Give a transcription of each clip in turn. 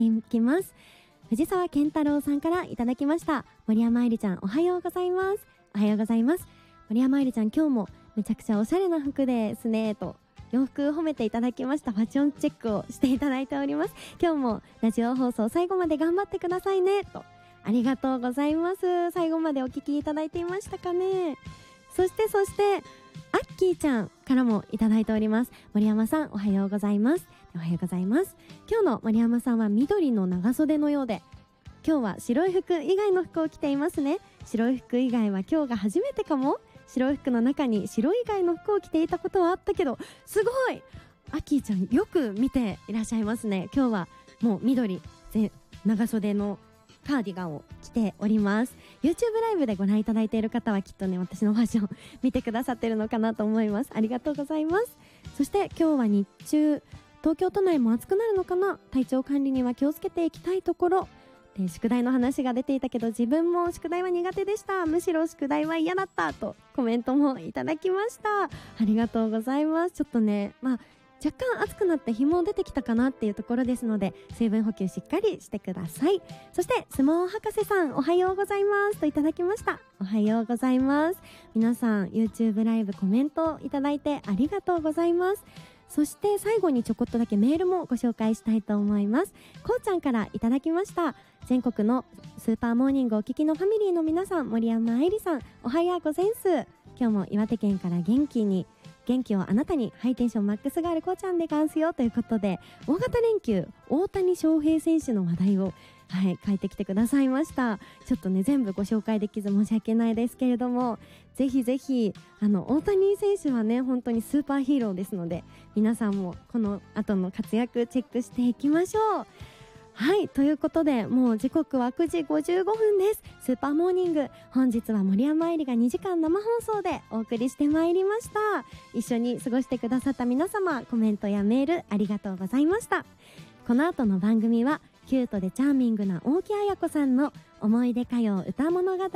いきます。藤沢健太郎さんからいただきました。森山愛理ちゃん、おはようございます。おはようございます。森山愛理ちゃん、今日もめちゃくちゃおしゃれな服ですねと洋服褒めていただきました。ファッションチェックをしていただいております。今日もラジオ放送最後まで頑張ってくださいねと、ありがとうございます。最後までお聞きいただいていましたかね。そしてアッキーちゃんからもいただいております。森山さん、おはようございます。おはようございます。今日の森山さんは緑の長袖のようで、今日は白い服以外の服を着ていますね。白い服以外は今日が初めてかも。白い服の中に白以外の服を着ていたことはあったけど、すごいアッキーちゃん、よく見ていらっしゃいますね。今日はもう緑長袖のカーディガンを着ております。 YouTube ライブでご覧いただいている方はきっとね、私のファッション見てくださってるのかなと思います。ありがとうございます。そして今日は日中東京都内も暑くなるのかな。体調管理には気をつけていきたいところで、宿題の話が出ていたけど、自分も宿題は苦手でした。むしろ宿題は嫌だったとコメントもいただきました。ありがとうございます。ちょっとね、若干暑くなって日も出てきたかなっていうところですので、水分補給しっかりしてください。そして相撲博士さん、おはようございますといただきました。おはようございます。皆さん YouTube ライブコメントいただいてありがとうございます。そして最後にちょこっとだけメールもご紹介したいと思います。こうちゃんからいただきました。全国のスーパーモーニングお聞きのファミリーの皆さん、森山愛理さん、おはようございます。今日も岩手県から元気をあなたに、ハイテンションマックスがあるこうちゃんでガンスよということで、大型連休大谷翔平選手の話題を書いてきてくださいました。ちょっとね、全部ご紹介できず申し訳ないですけれども、ぜひぜひ大谷選手はね、本当にスーパーヒーローですので、皆さんもこの後の活躍チェックしていきましょう。ということで、もう時刻は9時55分です。スーパーモーニング、本日は森山愛理が2時間生放送でお送りしてまいりました。一緒に過ごしてくださった皆様、コメントやメールありがとうございました。この後の番組はキュートでチャーミングな大木彩子さんの思い出歌謡歌物語です。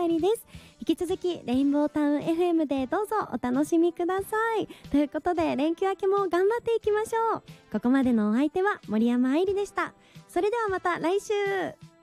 引き続きレインボータウン FM でどうぞお楽しみください。ということで、連休明けも頑張っていきましょう。ここまでのお相手は森山愛理でした。それではまた来週。